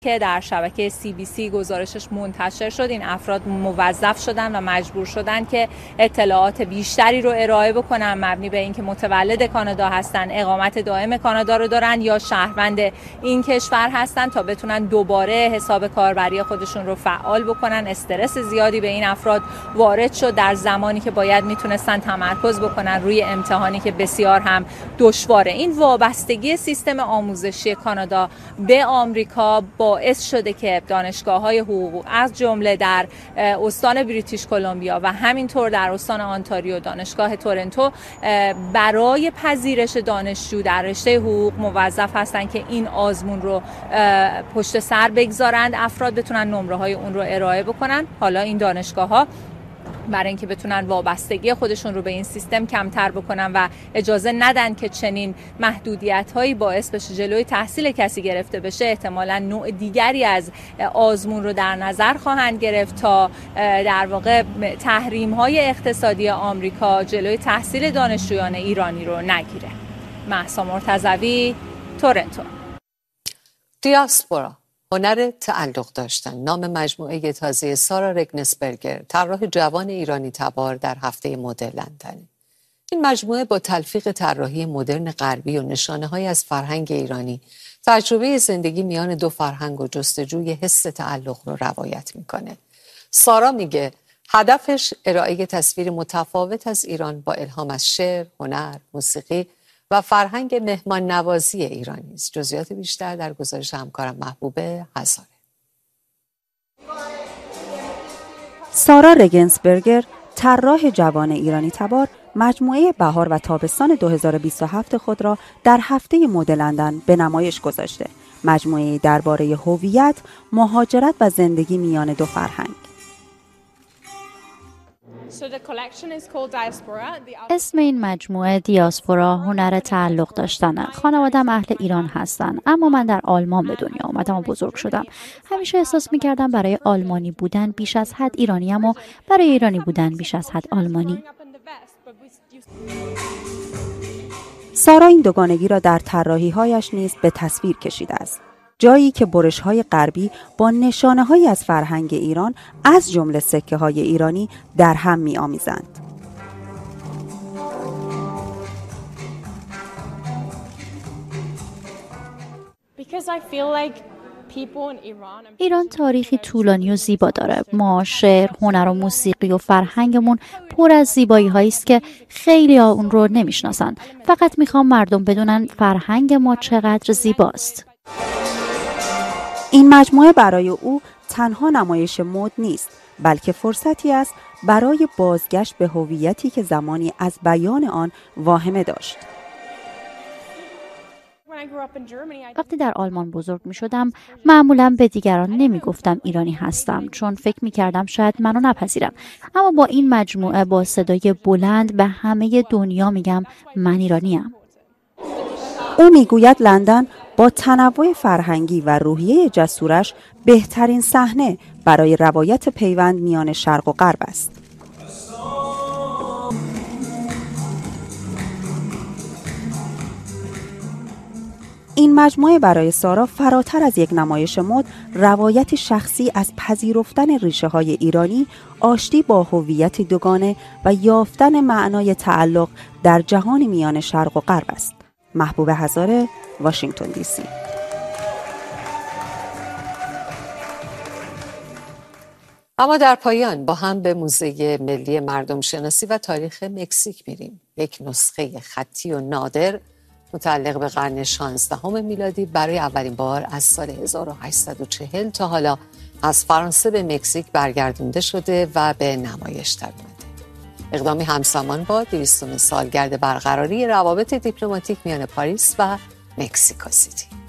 که در شبکه CBC گزارشش منتشر شد، این افراد موظف شدن و مجبور شدن که اطلاعات بیشتری رو ارائه بکنن مبنی به اینکه متولد کانادا هستن، اقامت دائم کانادا رو دارن یا شهروند این کشور هستن تا بتونن دوباره حساب کاربری خودشون رو فعال بکنن. استرس زیادی به این افراد وارد شد در زمانی که باید میتونستن تمرکز بکنن روی امتحانی که بسیار هم دشواره. این وابستگی سیستم آموزشی کانادا به آمریکا باعث شده که دانشگاه‌های حقوق از جمله در استان بریتیش کلمبیا و همینطور در استان آنتاریو دانشگاه تورنتو برای پذیرش دانشجو در رشته حقوق موظف هستن که این آزمون رو پشت سر بگذارند، افراد بتونن نمره‌های اون رو ارائه بکنن. حالا این دانشگاه‌ها برای اینکه بتونن وابستگی خودشون رو به این سیستم کمتر بکنن و اجازه ندن که چنین محدودیت‌هایی باعث بشه جلوی تحصیل کسی گرفته بشه، احتمالاً نوع دیگری از آزمون رو در نظر خواهند گرفت تا در واقع تحریم‌های اقتصادی آمریکا جلوی تحصیل دانشجویان ایرانی رو نگیره. مهسا مرتضوی، تورنتو. دیاسپورا، هنر تعلق داشتن، نام مجموعه تازه سارا رگنسبرگر، طراح جوان ایرانی تبار در هفته مدرن لندن. این مجموعه با تلفیق طراحی مدرن غربی و نشانه‌های از فرهنگ ایرانی، تجربه زندگی میان دو فرهنگ و جستجوی حس تعلق رو روایت میکنه. سارا میگه هدفش ارائه تصویر متفاوت از ایران با الهام از شعر، هنر، موسیقی و فرهنگ مهمان نوازی ایرانی است. جزئیات بیشتر در گزارش همکارم محبوبه هزاره. سارا رگنسبرگر، طراح جوان ایرانی تبار، مجموعه بهار و تابستان 2027 خود را در هفته مد لندن به نمایش گذاشته. مجموعه درباره هویت، مهاجرت و زندگی میان دو فرهنگ. اسم این مجموعه دیاسپورا، هنر تعلق داشتنه. خانواده‌ام اهل ایران هستن، اما من در آلمان به دنیا آمدم و بزرگ شدم. همیشه احساس می‌کردم برای آلمانی بودن بیش از حد ایرانیم و برای ایرانی بودن بیش از حد آلمانی. سارا این دوگانگی را در طراحی‌هایش نیز به تصویر کشیده است. جایی که برش‌های غربی با نشانه‌هایی از فرهنگ ایران از جمله سکه‌های ایرانی در هم می‌آمیزند. ایران تاریخی طولانی و زیبا داره. ما شعر، هنر و موسیقی و فرهنگمون پر از زیبایی‌هایی است که خیلی ها اون رو نمی‌شناسن. فقط می‌خوام مردم بدونن فرهنگ ما چقدر زیباست. این مجموعه برای او تنها نمایش مد نیست، بلکه فرصتی است برای بازگشت به هویتی که زمانی از بیان آن واهمه داشت. وقتی در آلمان بزرگ می شدم معمولا به دیگران نمی گفتم ایرانی هستم، چون فکر می کردم شاید منو نپذیرم. اما با این مجموعه با صدای بلند به همه دنیا میگم من ایرانیم. او میگوید لندن با تنوع فرهنگی و روحیه جسورش بهترین صحنه برای روایت پیوند میان شرق و غرب است. این مجموعه برای سارا فراتر از یک نمایش مد، روایت شخصی از پذیرفتن ریشه‌های ایرانی، آشتی با هویت دوگانه و یافتن معنای تعلق در جهان میان شرق و غرب است. محبوبه هزاره، واشنگتن دی سی. اما در پایان با هم به موزه ملی مردم شناسی و تاریخ مکزیک میریم. یک نسخه خطی و نادر متعلق به قرن 16 میلادی برای اولین بار از سال 1840 تا حالا از فرانسه به مکزیک برگردونده شده و به نمایش در اومده. اقدامی همزمان با 200مین سالگرد برقراری روابط دیپلماتیک میان پاریس و مکزیکو سیتی.